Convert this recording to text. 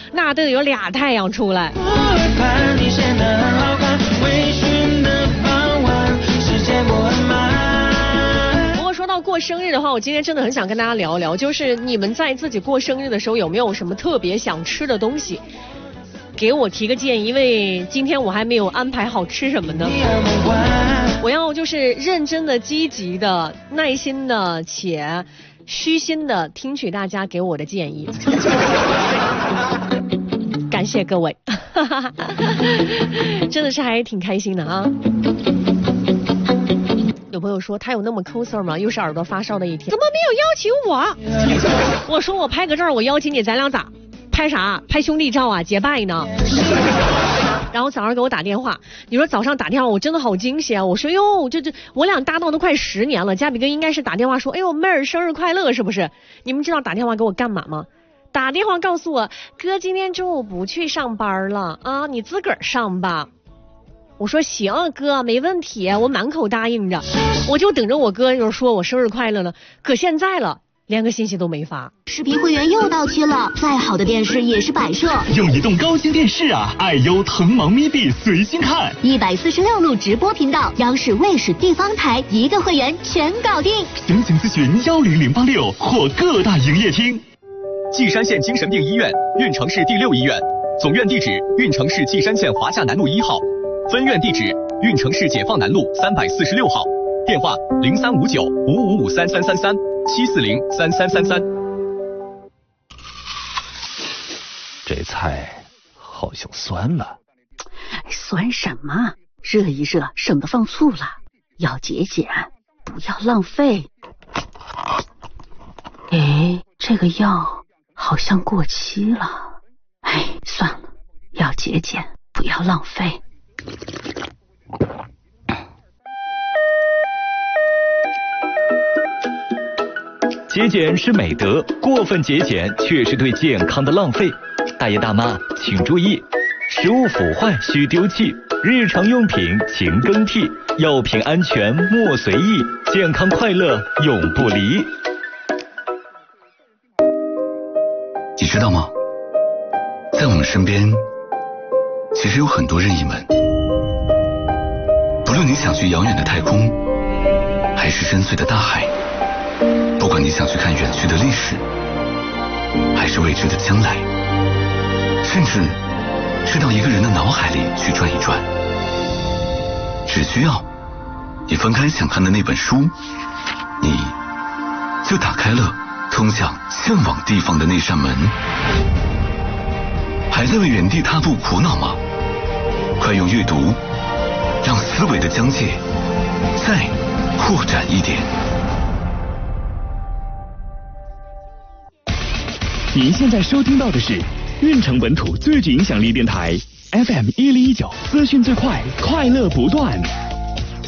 那都得有俩太阳出来。不过说到过生日的话，我今天真的很想跟大家聊一聊，就是你们在自己过生日的时候有没有什么特别想吃的东西？给我提个建议，因为今天我还没有安排好吃什么呢。我要就是认真的、积极的、耐心的且虚心的听取大家给我的建议。感谢各位，真的是还挺开心的啊。有朋友说他有那么抠搜吗？又是耳朵发烧的一天，怎么没有邀请我？我说我拍个照，我邀请你，咱俩咋拍啥？拍兄弟照啊，结拜呢。然后早上给我打电话，你说早上打电话我真的好惊喜啊！我说哟，这我俩搭档都快10年了，嘉比哥应该是打电话说，哎呦妹儿生日快乐是不是？你们知道打电话给我干嘛吗？打电话告诉我，哥今天中午不去上班了啊，你自个儿上吧。我说行哥没问题，我满口答应着，我就等着我哥就是说我生日快乐呢，可现在了连个信息都没发。 视频会员又到期了，再好的电视也是摆设。 用移动高清电视啊，爱优腾芒咪币随心看 ，146路直播频道，央视、卫视、地方台一个会员全搞定。 详情咨询10086或各大营业厅。 稷山县精神病医院，运城市第6医院，总院地址运城市稷山县华夏南路1号，分院地址运城市解放南路346号，电话035955533337403333。 这菜好像酸了。 酸什么？热一热，省得放醋了。要节俭，不要浪费。哎，这个药好像过期了。哎，算了，要节俭，不要浪费。 节俭是美德，过分节俭却是对健康的浪费。大爷大妈请注意，食物腐坏需丢弃，日常用品勤更替，药品安全莫随意，健康快乐永不离。 你知道吗？在我们身边，其实有很多任意门。不论你想去遥远的太空，还是深邃的大海，不管你想去看远去的历史，还是未知的将来，甚至是到一个人的脑海里去转一转，只需要你翻开想看的那本书，你就打开了通向向往地方的那扇门。还在为原地踏步苦恼吗？快用阅读让思维的疆界再扩展一点。 您现在收听到的是运城本土最具影响力电台 FM 1019，资讯最快，快乐不断。